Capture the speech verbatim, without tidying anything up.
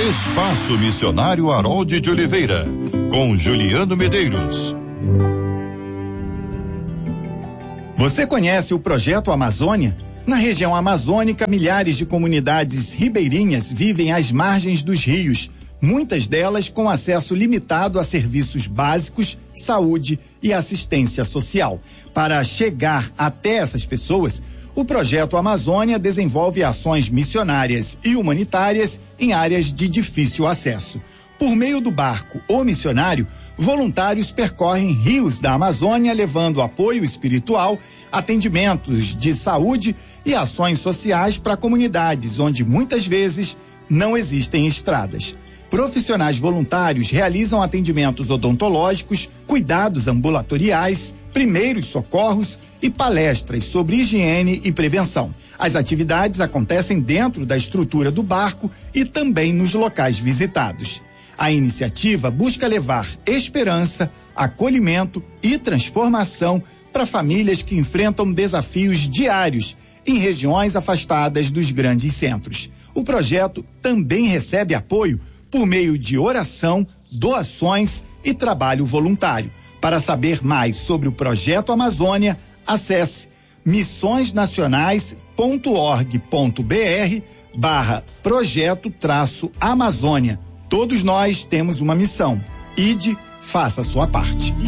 Espaço Missionário Harold de Oliveira, com Juliano Medeiros. Você conhece o Projeto Amazônia? Na região amazônica, milhares de comunidades ribeirinhas vivem às margens dos rios, muitas delas com acesso limitado a serviços básicos, saúde e assistência social. Para chegar até essas pessoas, o Projeto Amazônia desenvolve ações missionárias e humanitárias em áreas de difícil acesso. Por meio do barco O Missionário, voluntários percorrem rios da Amazônia levando apoio espiritual, atendimentos de saúde e ações sociais para comunidades onde muitas vezes não existem estradas. Profissionais voluntários realizam atendimentos odontológicos, cuidados ambulatoriais, primeiros socorros e palestras sobre higiene e prevenção. As atividades acontecem dentro da estrutura do barco e também nos locais visitados. A iniciativa busca levar esperança, acolhimento e transformação para famílias que enfrentam desafios diários em regiões afastadas dos grandes centros. O projeto também recebe apoio por meio de oração, doações e trabalho voluntário. Para saber mais sobre o Projeto Amazônia, acesse missõesnacionais.org.br barra projeto traço Amazônia. Todos nós temos uma missão. Ide, faça a sua parte.